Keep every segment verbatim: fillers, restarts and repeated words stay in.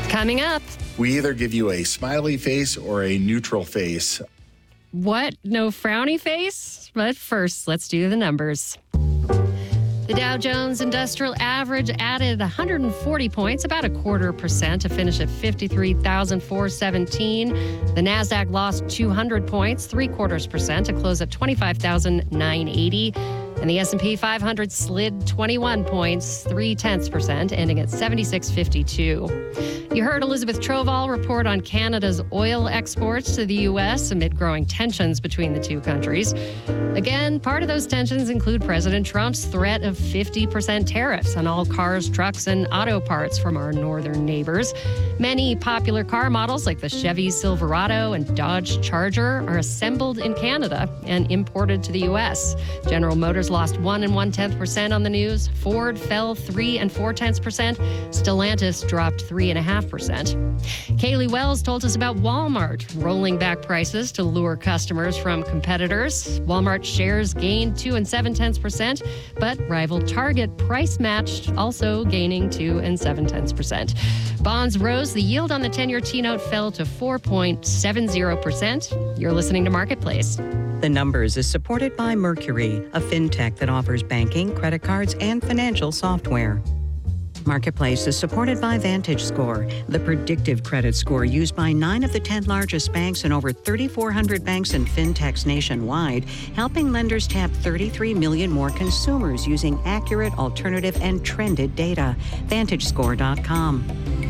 Coming up. We either give you a smiley face or a neutral face. What? No frowny face? But first, let's do the numbers. The Dow Jones Industrial Average added one hundred forty points, about a quarter percent, to finish at fifty-three thousand four hundred seventeen. The Nasdaq lost two hundred points, three quarters percent, to close at twenty-five thousand nine hundred eighty. And the S and P five hundred slid twenty-one points, three tenths percent, ending at seventy-six fifty-two. You heard Elizabeth Troval report on Canada's oil exports to the U S amid growing tensions between the two countries. Again, part of those tensions include President Trump's threat of fifty percent tariffs on all cars, trucks, and auto parts from our northern neighbors. Many popular car models like the Chevy Silverado and Dodge Charger are assembled in Canada and imported to the U S. General Motors lost one and one tenth percent on the news. Ford fell three and four tenths percent. Stellantis dropped three and a half percent. Kaylee Wells told us about Walmart rolling back prices to lure customers from competitors. Walmart shares gained two and seven tenths percent, but rival Target price matched, also gaining two and seven tenths percent. Bonds rose. The yield on the ten-year T-note fell to four point seven zero percent. You're listening to Marketplace. The Numbers is supported by Mercury, a fintech that offers banking, credit cards, and financial software. Marketplace is supported by VantageScore, the predictive credit score used by nine of the ten largest banks and over three thousand four hundred banks and fintechs nationwide, helping lenders tap thirty-three million more consumers using accurate, alternative, and trended data. Vantage Score dot com.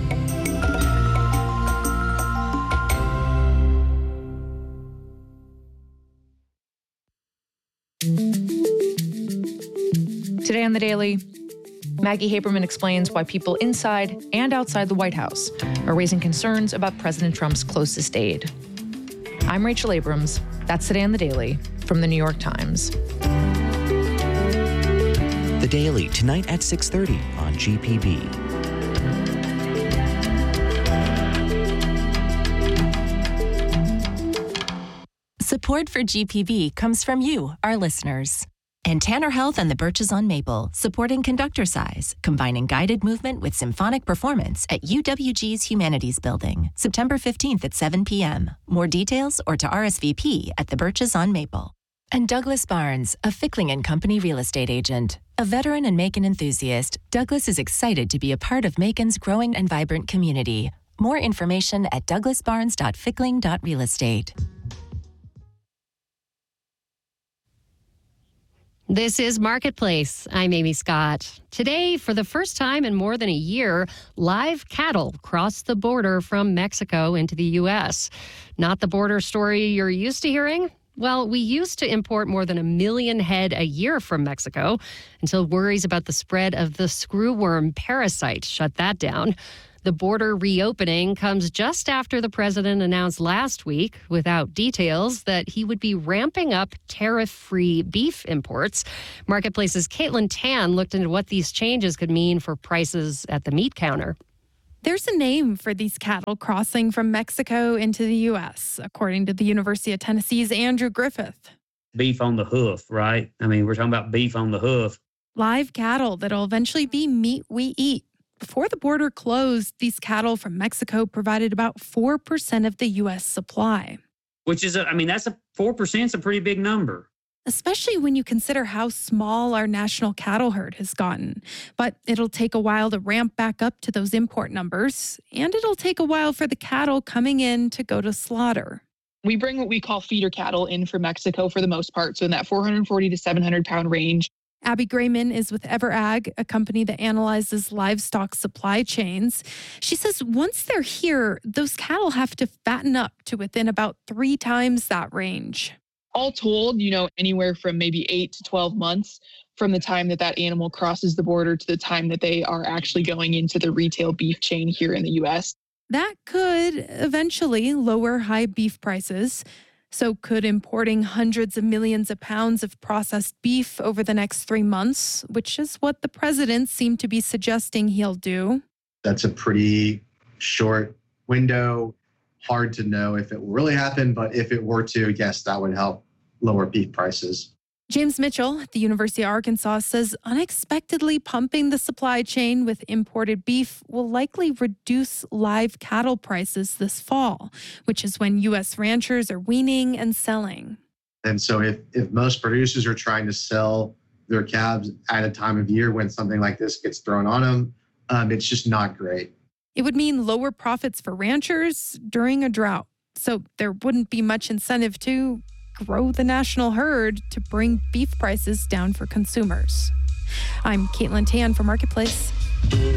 Today on The Daily, Maggie Haberman explains why people inside and outside the White House are raising concerns about President Trump's closest aide. I'm Rachel Abrams. That's Today on The Daily from The New York Times. The Daily, tonight at six thirty on G P B. Support for G P B comes from you, our listeners. And Tanner Health and the Birches on Maple, supporting Conductor Size, combining guided movement with symphonic performance at U W G's Humanities Building, September fifteenth at seven p.m. More details or to R S V P at the Birches on Maple. And Douglas Barnes, a Fickling and Company real estate agent. A veteran and Macon enthusiast, Douglas is excited to be a part of Macon's growing and vibrant community. More information at douglas barnes dot fickling dot real estate. This is Marketplace. I'm Amy Scott. Today, for the first time in more than a year, live cattle crossed the border from Mexico into the U S. Not the border story you're used to hearing? Well, we used to import more than a million head a year from Mexico until worries about the spread of the screwworm parasite shut that down. The border reopening comes just after the president announced last week, without details, that he would be ramping up tariff-free beef imports. Marketplace's Caitlin Tan looked into what these changes could mean for prices at the meat counter. There's a name for these cattle crossing from Mexico into the U S, according to the University of Tennessee's Andrew Griffith. Beef on the hoof, right? I mean, we're talking about beef on the hoof. Live cattle that'll eventually be meat we eat. Before the border closed, these cattle from Mexico provided about four percent of the U S supply. Which is, a, I mean, that's a four percent is a pretty big number. Especially when you consider how small our national cattle herd has gotten. But it'll take a while to ramp back up to those import numbers, and it'll take a while for the cattle coming in to go to slaughter. We bring what we call feeder cattle in from Mexico for the most part, so in that four hundred forty to seven hundred pound range. Abby Grayman is with EverAg, a company that analyzes livestock supply chains. She says once they're here, those cattle have to fatten up to within about three times that range. All told, you know, anywhere from maybe eight to twelve months from the time that that animal crosses the border to the time that they are actually going into the retail beef chain here in the U S. That could eventually lower high beef prices. So could importing hundreds of millions of pounds of processed beef over the next three months, which is what the president seemed to be suggesting he'll do. That's a pretty short window. Hard to know if it will really happen, but if it were to, yes, that would help lower beef prices. James Mitchell at the University of Arkansas says unexpectedly pumping the supply chain with imported beef will likely reduce live cattle prices this fall, which is when U S ranchers are weaning and selling. And so if, if most producers are trying to sell their calves at a time of year when something like this gets thrown on them, um, it's just not great. It would mean lower profits for ranchers during a drought. So there wouldn't be much incentive to grow the national herd to bring beef prices down for consumers. I'm Caitlin Tan for Marketplace.